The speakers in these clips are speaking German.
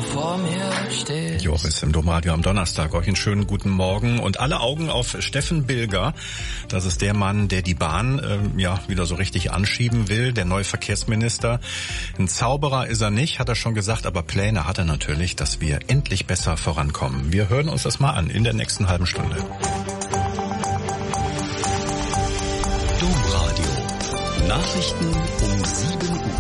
vor mir stehst. Joris im Domradio am Donnerstag. Euch einen schönen guten Morgen und alle Augen auf Steffen Bilger. Das ist der Mann, der die Bahn wieder so richtig anschieben will, der neue Verkehrsminister. Ein Zauberer ist er nicht, hat er schon gesagt, aber Pläne hat er natürlich, dass wir endlich besser vorankommen. Wir hören uns das mal an in der nächsten halben Stunde. Domradio. Nachrichten um 7 Uhr.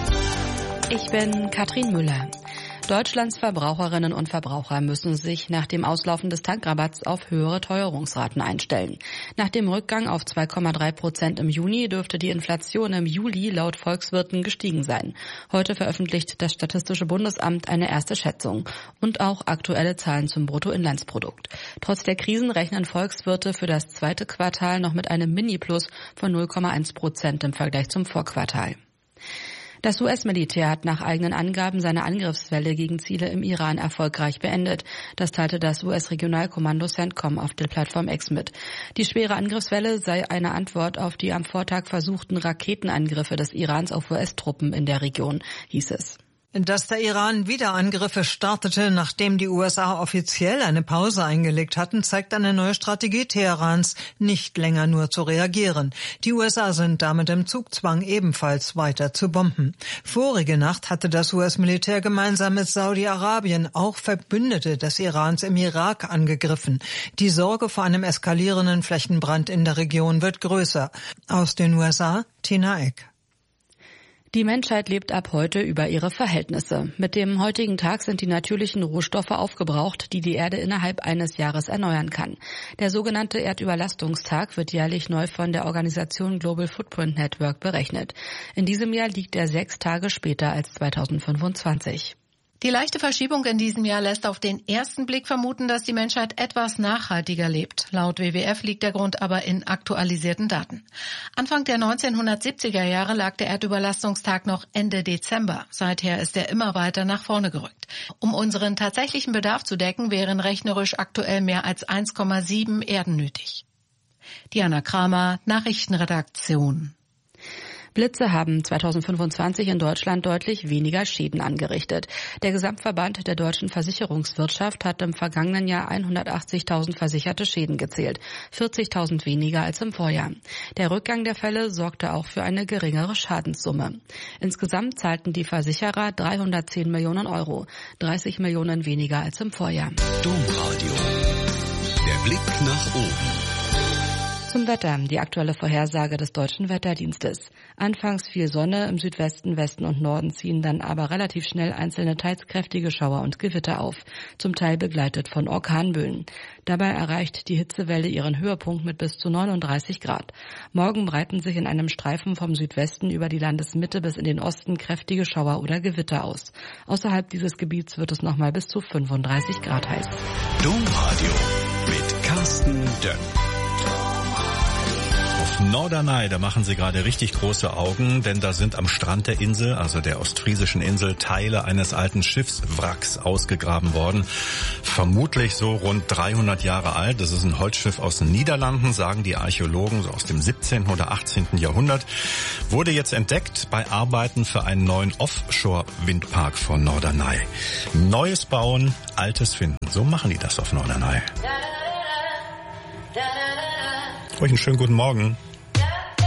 Ich bin Katrin Müller. Deutschlands Verbraucherinnen und Verbraucher müssen sich nach dem Auslaufen des Tankrabatts auf höhere Teuerungsraten einstellen. Nach dem Rückgang auf 2,3% im Juni dürfte die Inflation im Juli laut Volkswirten gestiegen sein. Heute veröffentlicht das Statistische Bundesamt eine erste Schätzung und auch aktuelle Zahlen zum Bruttoinlandsprodukt. Trotz der Krisen rechnen Volkswirte für das zweite Quartal noch mit einem Mini-Plus von 0,1% im Vergleich zum Vorquartal. Das US-Militär hat nach eigenen Angaben seine Angriffswelle gegen Ziele im Iran erfolgreich beendet. Das teilte das US-Regionalkommando CENTCOM auf der Plattform X mit. Die schwere Angriffswelle sei eine Antwort auf die am Vortag versuchten Raketenangriffe des Irans auf US-Truppen in der Region, hieß es. Dass der Iran wieder Angriffe startete, nachdem die USA offiziell eine Pause eingelegt hatten, zeigt eine neue Strategie Teherans, nicht länger nur zu reagieren. Die USA sind damit im Zugzwang, ebenfalls weiter zu bomben. Vorige Nacht hatte das US-Militär gemeinsam mit Saudi-Arabien auch Verbündete des Irans im Irak angegriffen. Die Sorge vor einem eskalierenden Flächenbrand in der Region wird größer. Aus den USA, Tina Eck. Die Menschheit lebt ab heute über ihre Verhältnisse. Mit dem heutigen Tag sind die natürlichen Rohstoffe aufgebraucht, die die Erde innerhalb eines Jahres erneuern kann. Der sogenannte Erdüberlastungstag wird jährlich neu von der Organisation Global Footprint Network berechnet. In diesem Jahr liegt er 6 Tage später als 2025. Die leichte Verschiebung in diesem Jahr lässt auf den ersten Blick vermuten, dass die Menschheit etwas nachhaltiger lebt. Laut WWF liegt der Grund aber in aktualisierten Daten. Anfang der 1970er Jahre lag der Erdüberlastungstag noch Ende Dezember. Seither ist er immer weiter nach vorne gerückt. Um unseren tatsächlichen Bedarf zu decken, wären rechnerisch aktuell mehr als 1,7 Erden nötig. Diana Kramer, Nachrichtenredaktion. Blitze haben 2025 in Deutschland deutlich weniger Schäden angerichtet. Der Gesamtverband der deutschen Versicherungswirtschaft hat im vergangenen Jahr 180.000 versicherte Schäden gezählt, 40.000 weniger als im Vorjahr. Der Rückgang der Fälle sorgte auch für eine geringere Schadenssumme. Insgesamt zahlten die Versicherer 310 Millionen Euro, 30 Millionen weniger als im Vorjahr. Domradio. Der Blick nach oben. Zum Wetter, die aktuelle Vorhersage des Deutschen Wetterdienstes. Anfangs viel Sonne, im Südwesten, Westen und Norden ziehen dann aber relativ schnell einzelne teils kräftige Schauer und Gewitter auf, zum Teil begleitet von Orkanböen. Dabei erreicht die Hitzewelle ihren Höhepunkt mit bis zu 39 Grad. Morgen breiten sich in einem Streifen vom Südwesten über die Landesmitte bis in den Osten kräftige Schauer oder Gewitter aus. Außerhalb dieses Gebiets wird es nochmal bis zu 35 Grad heiß. Domradio mit Carsten Dönn. Norderney, da machen sie gerade richtig große Augen, denn da sind am Strand der Insel, also der ostfriesischen Insel, Teile eines alten Schiffswracks ausgegraben worden. Vermutlich so rund 300 Jahre alt. Das ist ein Holzschiff aus den Niederlanden, sagen die Archäologen, so aus dem 17. oder 18. Jahrhundert. Wurde jetzt entdeckt bei Arbeiten für einen neuen Offshore-Windpark von Norderney. Neues bauen, altes finden. So machen die das auf Norderney. Euch einen schönen guten Morgen.